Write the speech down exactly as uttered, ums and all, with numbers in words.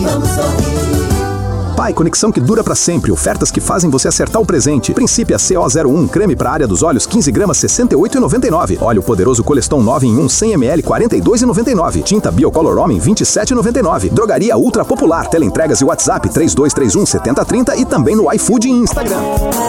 vamos sorrir. Pai, conexão que dura pra sempre. Ofertas que fazem você acertar o presente. Princípio C O zero um, creme pra área dos olhos, quinze gramas, sessenta e oito reais e noventa e nove centavos. Óleo poderoso Coleston nove em um, cem mililitros, quarenta e dois reais e noventa e nove centavos. Tinta Biocolor Homem, vinte e sete reais e noventa e nove centavos. Drogaria Ultra Popular. Teleentregas e WhatsApp três dois três um, sete zero três zero e também no iFood e Instagram.